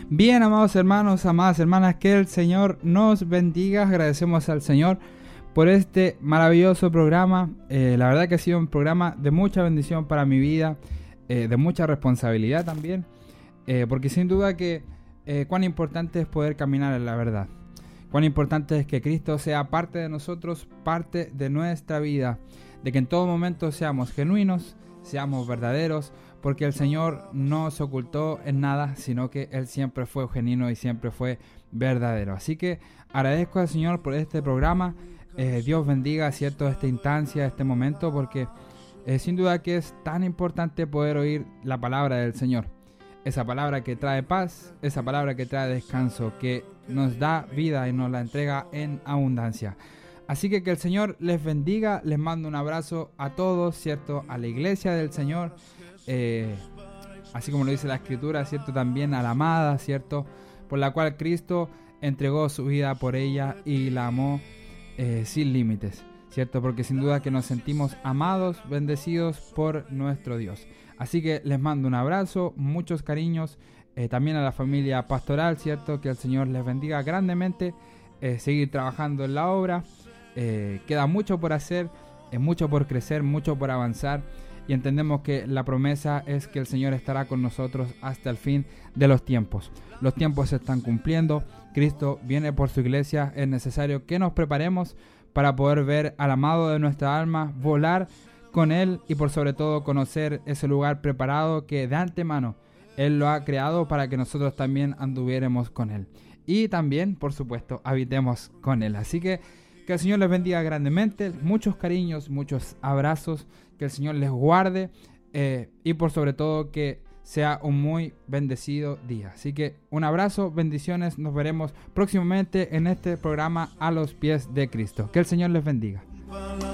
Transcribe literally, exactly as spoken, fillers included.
Bien, amados hermanos, amadas hermanas, que el Señor nos bendiga. Agradecemos al Señor por este maravilloso programa. Eh, la verdad que ha sido un programa de mucha bendición para mi vida, eh, de mucha responsabilidad también, eh, porque sin duda que eh, cuán importante es poder caminar en la verdad. Cuán importante es que Cristo sea parte de nosotros, parte de nuestra vida, de que en todo momento seamos genuinos, seamos verdaderos, porque el Señor no se ocultó en nada, sino que Él siempre fue genuino y siempre fue verdadero. Así que agradezco al Señor por este programa. Eh, Dios bendiga, ¿cierto?, esta instancia, este momento, porque eh, sin duda que es tan importante poder oír la palabra del Señor. Esa palabra que trae paz, esa palabra que trae descanso, que nos da vida y nos la entrega en abundancia. Así que que el Señor les bendiga, les mando un abrazo a todos, ¿cierto?, a la iglesia del Señor, eh, así como lo dice la Escritura, ¿cierto?, también a la amada, ¿cierto?, por la cual Cristo entregó su vida por ella y la amó eh, sin límites, ¿cierto?, porque sin duda que nos sentimos amados, bendecidos por nuestro Dios. Así que les mando un abrazo, muchos cariños, eh, también a la familia pastoral, ¿cierto?, que el Señor les bendiga grandemente, eh, seguir trabajando en la obra. Eh, queda mucho por hacer, eh, mucho por crecer, mucho por avanzar, y entendemos que la promesa es que el Señor estará con nosotros hasta el fin de los tiempos. Los tiempos se están cumpliendo, Cristo viene por su iglesia, es necesario que nos preparemos para poder ver al amado de nuestra alma, volar con Él y por sobre todo conocer ese lugar preparado que de antemano Él lo ha creado para que nosotros también anduviéramos con Él. Y también, por supuesto, habitemos con Él. Así que que el Señor les bendiga grandemente, muchos cariños, muchos abrazos, que el Señor les guarde eh, y por sobre todo que sea un muy bendecido día. Así que un abrazo, bendiciones, nos veremos próximamente en este programa A los Pies de Cristo. Que el Señor les bendiga.